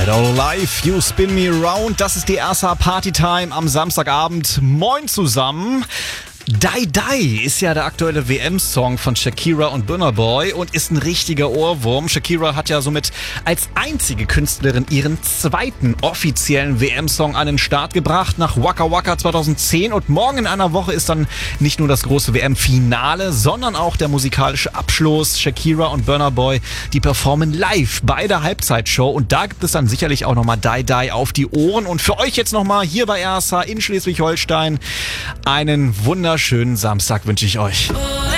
Shadow Life, You Spin Me Round. Das ist die RSA Party Time am Samstagabend. Moin zusammen. Die Die ist ja der aktuelle WM-Song von Shakira und Burna Boy und ist ein richtiger Ohrwurm. Shakira hat ja somit als einzige Künstlerin ihren zweiten offiziellen WM-Song an den Start gebracht nach Waka Waka 2010 und morgen in einer Woche ist dann nicht nur das große WM-Finale, sondern auch der musikalische Abschluss. Shakira und Burna Boy, die performen live bei der Halbzeitshow und da gibt es dann sicherlich auch nochmal Die Die auf die Ohren und für euch jetzt nochmal hier bei RSA in Schleswig-Holstein einen wunderschönen Samstag wünsche ich euch.